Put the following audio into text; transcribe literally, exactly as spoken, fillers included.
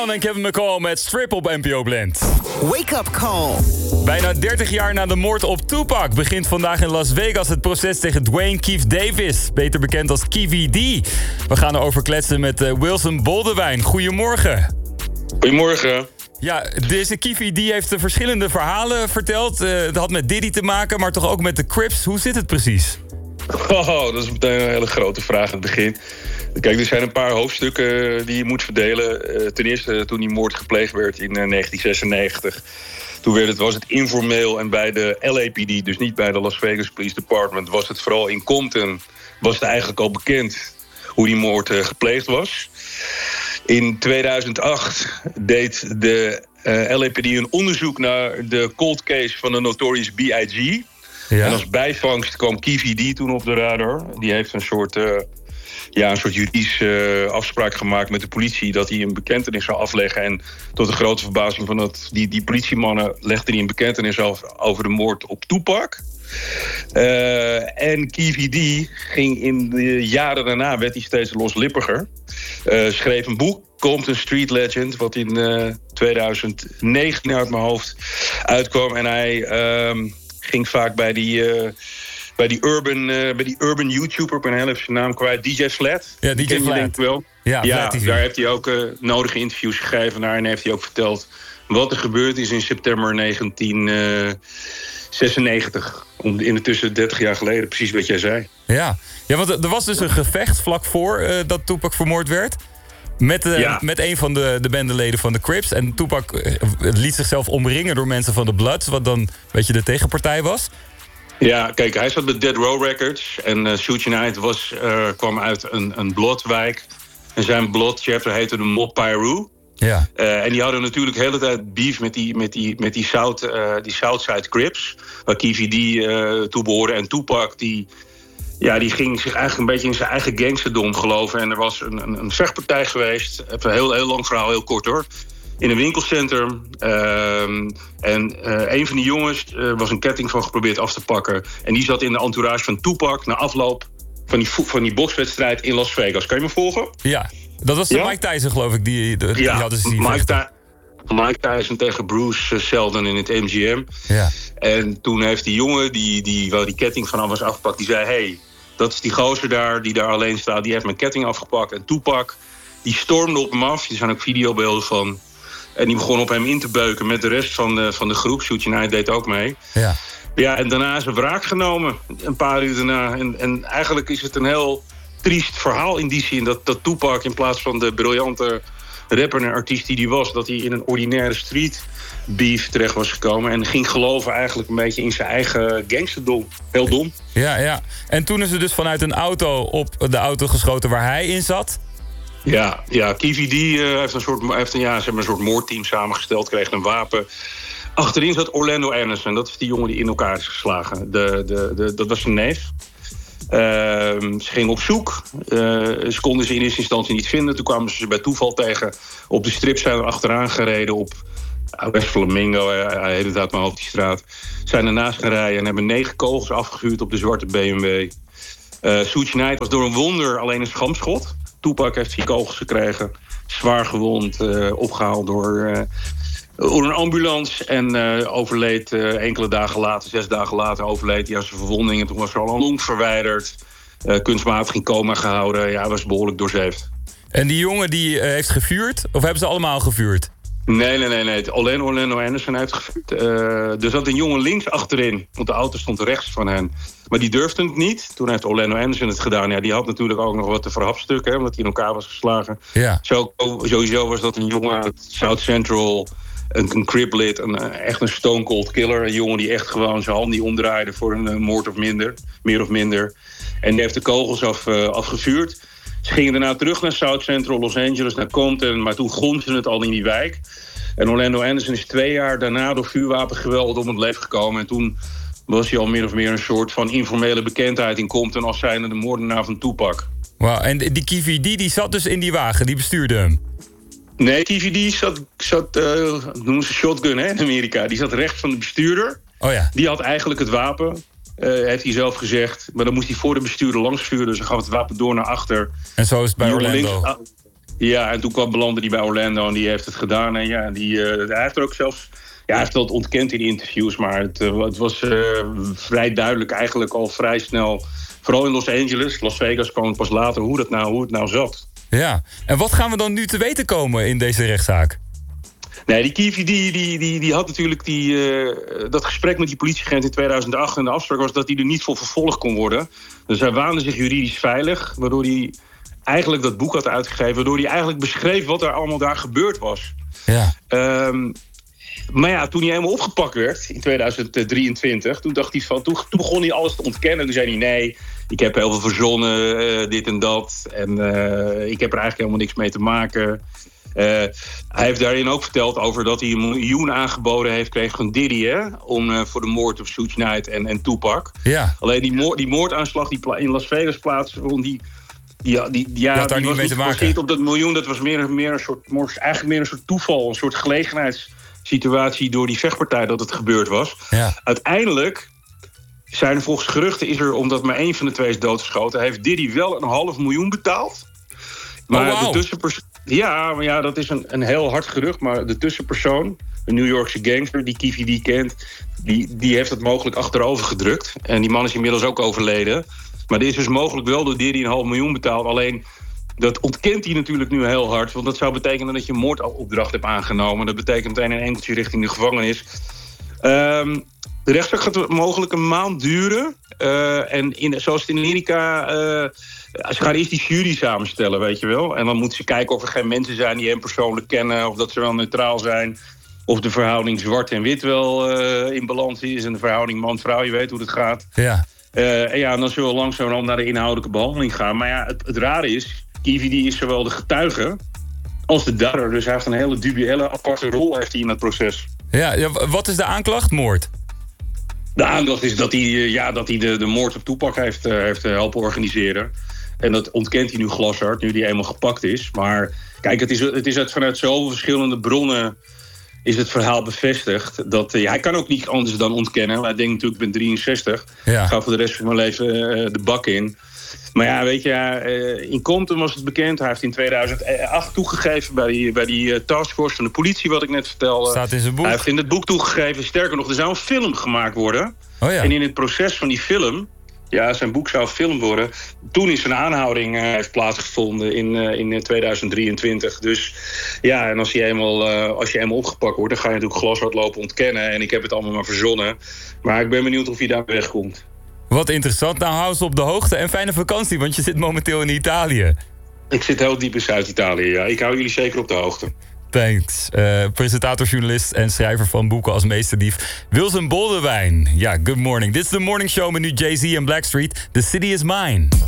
One en Kevin McCall met Strip op N P O Blend. Wake up call. Bijna dertig jaar na de moord op Tupac begint vandaag in Las Vegas het proces tegen Dwayne Keith Davis, beter bekend als Keefe D. We gaan erover kletsen met uh, Wilson Boldewijn. Goedemorgen. Goedemorgen. Ja, deze Keefe D heeft uh, verschillende verhalen verteld. Uh, het had met Diddy te maken, maar toch ook met de Crips. Hoe zit het precies? Oh, dat is meteen een hele grote vraag aan het begin. Kijk, er zijn een paar hoofdstukken die je moet verdelen. Uh, ten eerste toen die moord gepleegd werd in uh, negentien zesennegentig. Toen werd het, was het informeel en bij de L A P D, dus niet bij de Las Vegas Police Department, was het vooral in Compton, was het eigenlijk al bekend hoe die moord uh, gepleegd was. In tweeduizend acht deed de uh, L A P D een onderzoek naar de cold case van de Notorious B I G. Ja. En als bijvangst kwam Keefe D toen op de radar. Die heeft een soort, uh, ja, een soort juridische uh, afspraak gemaakt met de politie dat hij een bekentenis zou afleggen. En tot de grote verbazing van dat, die, die politiemannen legden hij een bekentenis af over de moord op Tupac. Uh, en Keefe D ging in de jaren daarna, werd hij steeds loslippiger. Uh, schreef een boek, Compton Street Legend, wat in uh, tweeduizend negentien uit mijn hoofd uitkwam. En hij uh, ging vaak bij die, uh, bij die urban, uh, bij die urban YouTuber, ik ben heel even zijn naam kwijt, D J Flat. Ja, D J Flat. Wel. Ja, ja daar heeft hij ook uh, nodige interviews gegeven naar en heeft hij ook verteld wat er gebeurd is in september negentien zesennegentig. In de tussen dertig jaar geleden, precies wat jij zei. Ja, ja, want er was dus een gevecht vlak voor uh, dat Tupac vermoord werd. Met, uh, ja. met een van de, de bendeleden van de Crips. En Tupac uh, liet zichzelf omringen door mensen van de Bloods, wat dan een beetje de tegenpartij was. Ja, kijk, hij zat met Dead Row Records. En uh, Suge Knight was, uh, kwam uit een, een Bloodwijk. En zijn Blood chapter heette de Mob Piru. Ja. Uh, en die hadden natuurlijk de hele tijd beef met die, met die, met die, South, uh, die Southside Crips. Waar Keefe D uh, toe behoorde. En Tupac, die, ja, die ging zich eigenlijk een beetje in zijn eigen gangsterdom geloven. En er was een, een, een vechtpartij geweest. Even een heel, heel lang verhaal, heel kort hoor. In een winkelcentrum. Uh, en uh, een van die jongens uh, was een ketting van geprobeerd af te pakken. En die zat in de entourage van Tupac na afloop van die, van die bokswedstrijd in Las Vegas. Kan je me volgen? Ja. Dat was de ja? Mike Tyson, geloof ik, die, die, die ja, hadden ze die Mike, Ty- Mike Tyson tegen Bruce Seldon in het M G M. Ja. En toen heeft die jongen, die, die, waar die ketting vanaf was afgepakt, die zei, hey, dat is die gozer daar, die daar alleen staat, die heeft mijn ketting afgepakt. En Tupac, die stormde op hem af, er zijn ook videobeelden van. En die begon op hem in te beuken met de rest van de, van de groep. Suge Knight deed ook mee. Ja. Ja, en daarna is er wraak genomen, een paar uur daarna. En, en eigenlijk is het een heel triest verhaal in die zin dat, dat Tupac in plaats van de briljante rapper en artiest die hij was, dat hij in een ordinaire street beef terecht was gekomen en ging geloven eigenlijk een beetje in zijn eigen gangsterdom. Heel dom. Ja, ja. En toen is er dus vanuit een auto op de auto geschoten waar hij in zat. Ja, ja. Keefe D uh, heeft een soort, heeft een, ja, ze hebben een soort moordteam samengesteld, kreeg een wapen. Achterin zat Orlando Anderson, dat is die jongen die in elkaar is geslagen. De, de, de, dat was zijn neef. Uh, ze gingen op zoek. Uh, ze konden ze in eerste instantie niet vinden. Toen kwamen ze ze bij toeval tegen. Op de strip zijn we achteraan gereden op West Flamingo. Hij heet het uit mijn hoofd, die straat. Zijn ernaast gaan rijden en hebben negen kogels afgevuurd op de zwarte B M W. Uh, Suge Knight was door een wonder alleen een schampschot. Tupac heeft vier kogels gekregen. Zwaar gewond, uh, opgehaald door... Uh, Door een ambulance en uh, overleed uh, enkele dagen later, zes dagen later overleed hij aan zijn verwondingen. Toen was er al een long verwijderd, uh, kunstmatig in coma gehouden. Ja, hij was behoorlijk doorzeefd. En die jongen die uh, heeft gevuurd? Of hebben ze allemaal gevuurd? Nee, nee, nee. nee. Alleen Orlando Anderson heeft gevuurd. Uh, er zat een jongen links achterin, want de auto stond rechts van hen. Maar die durfde het niet. Toen heeft Orlando Anderson het gedaan. Ja, die had natuurlijk ook nog wat te verhapstukken, omdat hij in elkaar was geslagen. Ja. Zo, sowieso was dat een jongen uit South Central... Een, een criplet, een, echt een stone cold killer. Een jongen die echt gewoon zijn hand niet omdraaide voor een, een moord of minder. Meer of minder. En die heeft de kogels af, uh, afgevuurd. Ze gingen daarna terug naar South Central, Los Angeles, naar Compton. Maar toen gonsde het al in die wijk. En Orlando Anderson is twee jaar daarna door vuurwapengeweld om het leven gekomen. En toen was hij al meer of meer een soort van informele bekendheid in Compton als zijnde de moordenaar van Tupac. Wauw, en die Keefe D die zat dus in die wagen, die bestuurde hem? Nee, Keefe D zat, zat uh, noemen ze shotgun hè, in Amerika. Die zat rechts van de bestuurder. Oh ja. Die had eigenlijk het wapen, uh, heeft hij zelf gezegd. Maar dan moest hij voor de bestuurder langs vuren. Dus hij gaf het wapen door naar achter. En zo is het bij Orlando. Links, Ja, en toen kwam belandde hij bij Orlando en die heeft het gedaan. En ja, die, uh, hij heeft er ook zelfs... Ja, hij heeft dat ontkend in interviews, maar het, uh, het was uh, vrij duidelijk eigenlijk al vrij snel. Vooral in Los Angeles, Las Vegas kwam het pas later hoe, dat nou, hoe het nou zat. Ja, en wat gaan we dan nu te weten komen in deze rechtszaak? Nee, die Keefe die, die, die, die had natuurlijk die, uh, dat gesprek met die politieagent in tweeduizend acht... en de afspraak was dat hij er niet voor vervolgd kon worden. Dus hij waande zich juridisch veilig, waardoor hij eigenlijk dat boek had uitgegeven... waardoor hij eigenlijk beschreef wat er allemaal daar gebeurd was. Ja. Um, maar ja, toen hij helemaal opgepakt werd in tweeduizend drieëntwintig... toen, dacht hij van, toen, toen begon hij alles te ontkennen. Toen zei hij, nee, ik heb heel veel verzonnen, uh, dit en dat. En uh, ik heb er eigenlijk helemaal niks mee te maken... Uh, hij heeft daarin ook verteld over dat hij een miljoen aangeboden heeft gekregen van Diddy, hè, om, uh, voor de moord op Suge Knight en, en Tupac. Ja. Alleen die, moord, die moordaanslag die in Las Vegas plaatsvond, die, die, die, die, ja, dat daar die niet was mee te niet maken. op dat miljoen. Dat was meer, meer een soort, eigenlijk meer een soort toeval, een soort gelegenheidssituatie door die vechtpartij dat het gebeurd was. Ja. Uiteindelijk zijn er volgens geruchten, is er, omdat maar één van de twee is doodgeschoten, heeft Diddy wel een half miljoen betaald. Maar oh, wow. de tussenpersoon... Ja, maar ja, dat is een, een heel hard gerucht. Maar de tussenpersoon, een New Yorkse gangster die Keefe die kent... Die, die heeft het mogelijk achterover gedrukt. En die man is inmiddels ook overleden. Maar er is dus mogelijk wel door Diddy een half miljoen betaald. Alleen, dat ontkent hij natuurlijk nu heel hard. Want dat zou betekenen dat je een moordopdracht hebt aangenomen. Dat betekent meteen een enkeltje richting de gevangenis. Um, de rechtszaak gaat mogelijk een maand duren. Uh, en in, zoals het in Amerika... Uh, ze gaan eerst die jury samenstellen, weet je wel. En dan moeten ze kijken of er geen mensen zijn die hem persoonlijk kennen... of dat ze wel neutraal zijn. Of de verhouding zwart en wit wel uh, in balans is... en de verhouding man-vrouw, je weet hoe het gaat. Ja. Uh, en ja, dan zullen we langzamerhand naar de inhoudelijke behandeling gaan. Maar ja, het, het rare is... Keefe die is zowel de getuige als de dader. Dus hij heeft een hele dubieuze aparte rol heeft hij in het proces. Ja, ja, wat is de aanklacht? Moord? De aanklacht is dat hij, ja, dat hij de, de moord op Tupac heeft, uh, heeft helpen organiseren. En dat ontkent hij nu glashard, nu hij eenmaal gepakt is. Maar kijk, het is, het is uit, vanuit zoveel verschillende bronnen is het verhaal bevestigd. Dat, uh, ja, hij kan ook niet anders dan ontkennen. Hij denkt natuurlijk, ik ben drieënzestig. Ja. Ik ga voor de rest van mijn leven uh, de bak in. Maar ja, weet je, uh, in Compton was het bekend. Hij heeft in tweeduizend acht toegegeven bij die, bij die uh, taskforce van de politie, wat ik net vertelde. Staat in zijn boek. Hij heeft in het boek toegegeven. Sterker nog, er zou een film gemaakt worden. Oh ja. En in het proces van die film... Ja, zijn boek zou film worden. Toen is een aanhouding uh, heeft plaatsgevonden in, uh, in tweeduizend drieëntwintig. Dus ja, en als je, eenmaal, uh, als je eenmaal opgepakt wordt... dan ga je natuurlijk glashard lopen ontkennen. En ik heb het allemaal maar verzonnen. Maar ik ben benieuwd of je daar wegkomt. Wat interessant. Nou, hou ze op de hoogte en fijne vakantie, want je zit momenteel in Italië. Ik zit heel diep in Zuid-Italië, ja. Ik hou jullie zeker op de hoogte. Thanks. Uh, presentator, journalist en schrijver van boeken als Meesterdief, Wilson Boldewijn. Ja, good morning. Dit is de Morning Show met nu Jay-Z en Blackstreet. The City is Mine.